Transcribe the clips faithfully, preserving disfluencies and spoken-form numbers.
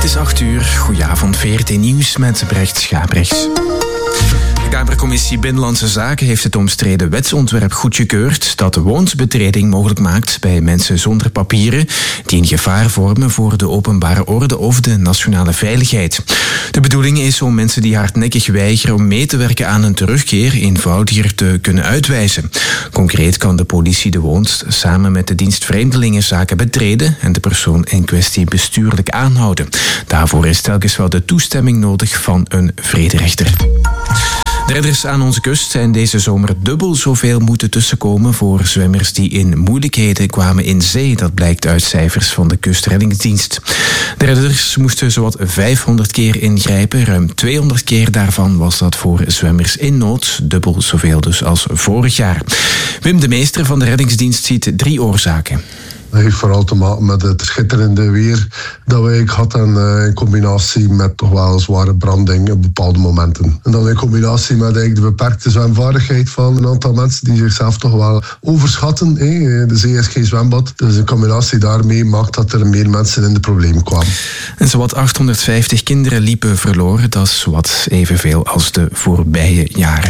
Het is acht uur. Goedenavond, V R T Nieuws met Brecht Schaprechts. De Kamercommissie Binnenlandse Zaken heeft het omstreden wetsontwerp goedgekeurd dat woonsbetreding mogelijk maakt bij mensen zonder papieren die een gevaar vormen voor de openbare orde of de nationale veiligheid. De bedoeling is om mensen die hardnekkig weigeren om mee te werken aan een terugkeer eenvoudiger te kunnen uitwijzen. Concreet kan de politie de woonst samen met de dienst Vreemdelingenzaken betreden en de persoon in kwestie bestuurlijk aanhouden. Daarvoor is telkens wel de toestemming nodig van een vrederechter. De redders aan onze kust zijn deze zomer dubbel zoveel moeten tussenkomen voor zwemmers die in moeilijkheden kwamen in zee. Dat blijkt uit cijfers van de Kustreddingsdienst. De redders moesten zowat vijfhonderd keer ingrijpen. Ruim tweehonderd keer daarvan was dat voor zwemmers in nood. Dubbel zoveel dus als vorig jaar. Wim de Meester van de Reddingsdienst ziet drie oorzaken. Dat heeft vooral te maken met het schitterende weer dat wij hadden uh, in combinatie met toch wel zware branding op bepaalde momenten. En dan in combinatie met eigenlijk de beperkte zwemvaardigheid van een aantal mensen die zichzelf toch wel overschatten. Hè. De zee is geen zwembad, dus in combinatie daarmee maakt dat er meer mensen in de problemen kwamen. En zowat achthonderdvijftig kinderen liepen verloren, dat is wat evenveel als de voorbije jaren.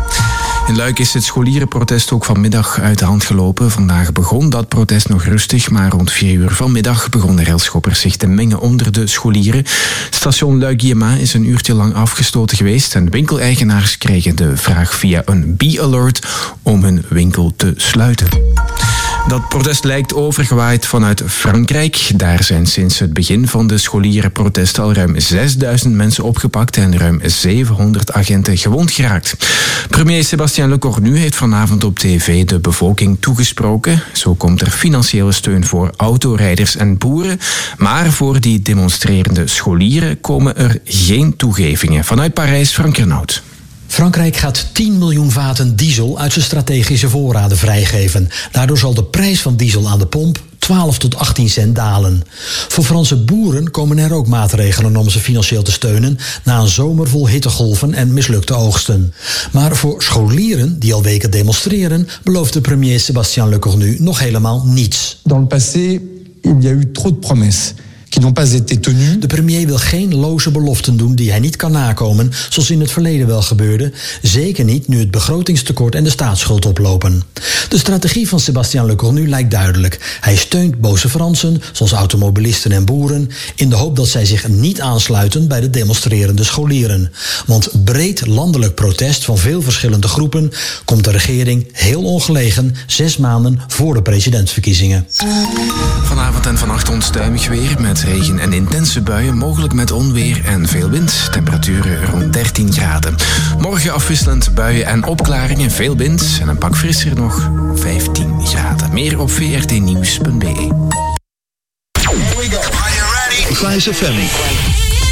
In Luik is het scholierenprotest ook vanmiddag uit de hand gelopen. Vandaag begon dat protest nog rustig, maar rond vier uur vanmiddag begonnen railschoppers zich te mengen onder de scholieren. Station Luik-Jema is een uurtje lang afgesloten geweest en winkeleigenaars kregen de vraag via een B-alert om hun winkel te sluiten. Dat protest lijkt overgewaaid vanuit Frankrijk. Daar zijn sinds het begin van de scholierenprotest al ruim zesduizend mensen opgepakt en ruim zevenhonderd agenten gewond geraakt. Premier Sébastien Lecornu heeft vanavond op tv de bevolking toegesproken. Zo komt er financiële steun voor autorijders en boeren. Maar voor die demonstrerende scholieren komen er geen toegevingen. Vanuit Parijs, Frank Renaud. Frankrijk gaat tien miljoen vaten diesel uit zijn strategische voorraden vrijgeven. Daardoor zal de prijs van diesel aan de pomp twaalf tot achttien cent dalen. Voor Franse boeren komen er ook maatregelen om ze financieel te steunen na een zomer vol hittegolven en mislukte oogsten. Maar voor scholieren die al weken demonstreren, belooft de premier Sébastien Lecornu nog helemaal niets. Dans le passé, il y a eu trop de promesses. De premier wil geen loze beloften doen die hij niet kan nakomen, zoals in het verleden wel gebeurde. Zeker niet nu het begrotingstekort en de staatsschuld oplopen. De strategie van Sébastien Lecornu lijkt duidelijk. Hij steunt boze Fransen, zoals automobilisten en boeren, in de hoop dat zij zich niet aansluiten bij de demonstrerende scholieren. Want breed landelijk protest van veel verschillende groepen komt de regering heel ongelegen zes maanden voor de presidentsverkiezingen. Vanavond en vannacht onstuimig weer met regen en intense buien, mogelijk met onweer en veel wind. Temperaturen rond dertien graden. Morgen afwisselend buien en opklaringen, veel wind en een pak frisser nog vijftien graden. Meer op v r t nieuws punt b e. Here we go. Are you ready? Fijs F M.